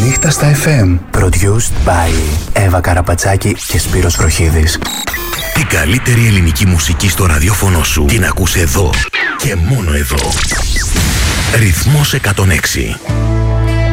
Νύχτα στα FM. Produced by Εύα Καραπατσάκη και Σπύρος Βροχίδης. Την καλύτερη ελληνική μουσική στο ραδιόφωνο σου την ακούς εδώ και μόνο εδώ. Ρυθμός 106.